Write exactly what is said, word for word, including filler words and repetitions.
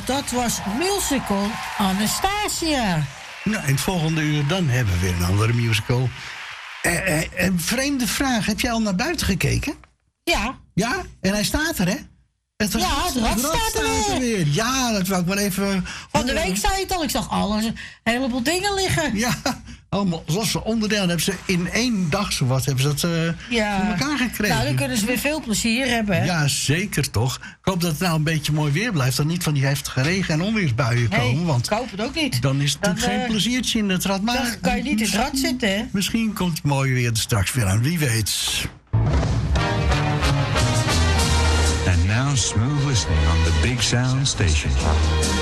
dat was musical Anastasia. Nou, in het volgende uur dan hebben we weer een andere musical. Eh, eh, een vreemde vraag. Heb jij al naar buiten gekeken? Ja. Ja? En hij staat er, hè? Het ja, het rad staat er weer. weer. Ja, dat wou ik maar even... Van de week zei het al. Ik zag alles, een heleboel dingen liggen. Ja, allemaal losse onderdelen. Hebben ze in één dag zowat hebben ze dat uh, ja. voor elkaar gekregen. Nou, dan kunnen ze weer veel plezier hebben. Hè? Ja, zeker toch. Ik hoop dat het nou een beetje mooi weer blijft. Dat niet van die heftige regen- en onweersbuien nee, komen. Want ik hoop het ook niet. Dan is het dan, natuurlijk uh, geen pleziertje in het rad. Maar dan kan je niet in het rad zitten, hè? Misschien komt het mooi weer er straks weer aan. Wie weet. And now smooth listening on the Big Sound Station.